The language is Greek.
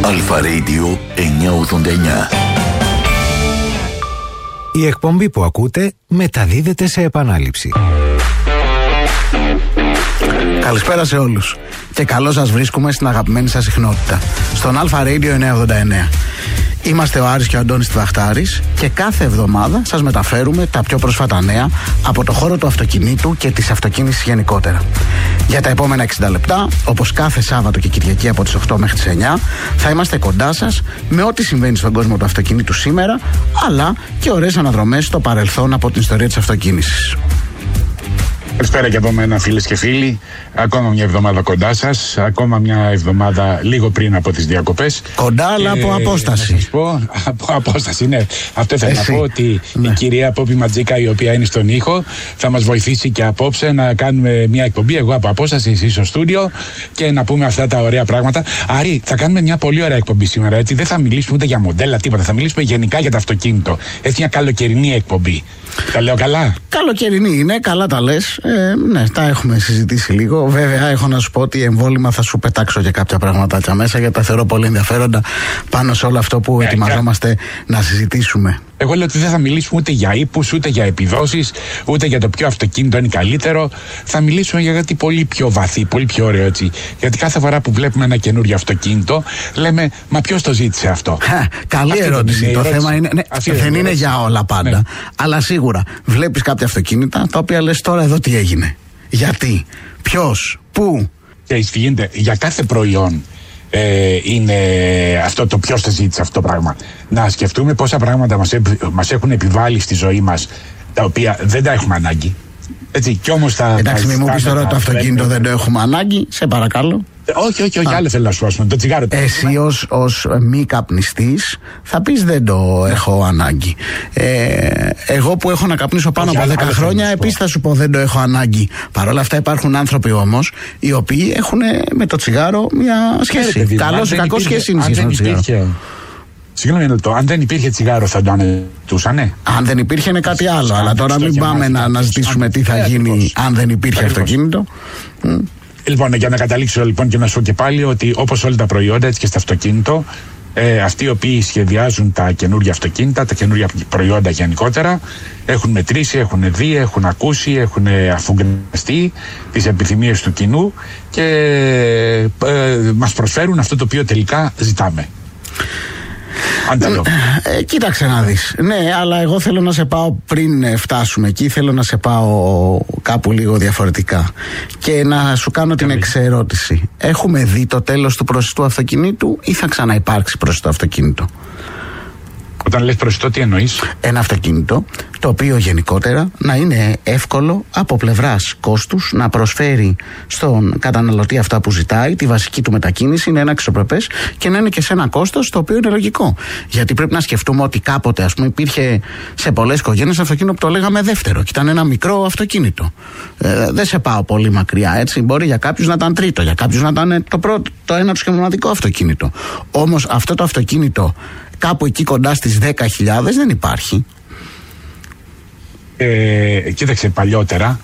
Αλφα Radio 989. Η εκπομπή που ακούτε μεταδίδεται σε επανάληψη. Καλησπέρα σε όλους και καλώς σας βρίσκουμε στην αγαπημένη σας συχνότητα, στον Αλφα Radio 989. Είμαστε ο Άρης και ο Αντώνης Τιβαχτάρης και κάθε εβδομάδα σας μεταφέρουμε τα πιο πρόσφατα νέα από το χώρο του αυτοκινήτου και της αυτοκίνησης γενικότερα. Για τα επόμενα 60 λεπτά, όπως κάθε Σάββατο και Κυριακή από τις 8 μέχρι τις 9, θα είμαστε κοντά σας με ό,τι συμβαίνει στον κόσμο του αυτοκινήτου σήμερα, αλλά και ωραίες αναδρομές στο παρελθόν από την ιστορία της αυτοκίνησης. Καλησπέρα και από μένα, φίλες και φίλοι. Ακόμα μια εβδομάδα κοντά σας. Ακόμα μια εβδομάδα λίγο πριν από τις διακοπές. Κοντά, αλλά από απόσταση. Να σας πω, από απόσταση, ναι. Αυτό ήθελα να πω, ότι η κυρία Πόπη Ματζίκα, η οποία είναι στον ήχο, θα μας βοηθήσει και απόψε να κάνουμε μια εκπομπή. Εγώ από απόσταση, εσείς στο στούντιο, και να πούμε αυτά τα ωραία πράγματα. Άρη, θα κάνουμε μια πολύ ωραία εκπομπή σήμερα, έτσι. Δεν θα μιλήσουμε ούτε για μοντέλα, τίποτα. Θα μιλήσουμε γενικά για το αυτοκίνητο. Έτσι, μια καλοκαιρινή εκπομπή. Τα λέω καλά? Καλοκαιρινή είναι, καλά τα λες. Ναι, τα έχουμε συζητήσει λίγο. Βέβαια, έχω να σου πω ότι εμβόλυμα θα σου πετάξω για κάποια πραγματάκια μέσα, γιατί τα θεωρώ πολύ ενδιαφέροντα πάνω σε όλο αυτό που ετοιμαζόμαστε να συζητήσουμε. Εγώ λέω ότι δεν θα μιλήσουμε ούτε για ύπους, ούτε για επιδόσεις, ούτε για το ποιο αυτοκίνητο είναι καλύτερο. Θα μιλήσουμε για κάτι πολύ πιο βαθύ, πολύ πιο ωραίο, έτσι. Γιατί κάθε φορά που βλέπουμε ένα καινούριο αυτοκίνητο, λέμε, μα ποιος το ζήτησε αυτό? Καλή ερώτηση. Το θέμα είναι. Ναι, δεν είναι για όλα πάντα. Ναι. Αλλά σίγουρα βλέπεις κάποια αυτοκίνητα τα οποία λες, τώρα εδώ τι έγινε? Γιατί? Ποιος? Πού? Και γίνεται για κάθε προϊόν. Είναι αυτό το ποιος θα ζήτησε αυτό το πράγμα. Να σκεφτούμε πόσα πράγματα μας έχουν επιβάλει στη ζωή μας, τα οποία δεν τα έχουμε ανάγκη. Έτσι, κι όμως εντάξει, μην μου πεις τώρα το αυτοκίνητο δεν το έχουμε ανάγκη, σε παρακαλώ. Όχι, άλλο θέλω να σου πω. Το τσιγάρο. Εσύ ως μη καπνιστής θα πεις δεν το έχω ανάγκη. Εγώ που έχω να καπνίσω πάνω από 10 χρόνια, επίσης θα σου πω δεν το έχω ανάγκη. Παρ' όλα αυτά υπάρχουν άνθρωποι όμως οι οποίοι έχουν με το τσιγάρο μια σχέση. Καλώς ή κακώς σχέση είναι με το τσιγάρο. Συγγνώμη, αν δεν υπήρχε τσιγάρο θα το ανετούσανε? Αν δεν υπήρχε είναι κάτι άλλο. Αλλά τώρα μην πάμε να αναζητήσουμε τι θα γίνει αν δεν υπήρχε αυτοκίνητο. Λοιπόν, για να καταλήξω λοιπόν και να σου πω και πάλι ότι όπως όλα τα προϊόντα, έτσι και στο αυτοκίνητο, αυτοί οι οποίοι σχεδιάζουν τα καινούργια αυτοκίνητα, τα καινούργια προϊόντα γενικότερα, έχουν μετρήσει, έχουν δει, έχουν ακούσει, έχουν αφουγκραστεί τις επιθυμίες του κοινού και μας προσφέρουν αυτό το οποίο τελικά ζητάμε. Κοίταξε να δεις. Ναι, αλλά εγώ θέλω να σε πάω, πριν φτάσουμε εκεί, θέλω να σε πάω κάπου λίγο διαφορετικά και να σου κάνω την εξερώτηση. Έχουμε δει το τέλος του προσιτού αυτοκινήτου ή θα ξαναυπάρξει προσιτό αυτοκίνητο? Όταν λες προσιτό, τι εννοείς? Ένα αυτοκίνητο το οποίο γενικότερα να είναι εύκολο από πλευράς κόστους να προσφέρει στον καταναλωτή αυτά που ζητάει, τη βασική του μετακίνηση, είναι ένα αξιοπρεπές και να είναι και σε ένα κόστος το οποίο είναι λογικό. Γιατί πρέπει να σκεφτούμε ότι κάποτε, ας πούμε, υπήρχε σε πολλές οικογένειες αυτοκίνητο που το λέγαμε δεύτερο και ήταν ένα μικρό αυτοκίνητο. Δεν σε πάω πολύ μακριά, έτσι. Μπορεί για κάποιους να ήταν τρίτο, για κάποιους να ήταν το πρώτο, το ένα τους και μοναδικό αυτοκίνητο. Όμως αυτό το αυτοκίνητο κάπου εκεί κοντά στις 10.000 δεν υπάρχει. Κοίταξε, παλιότερα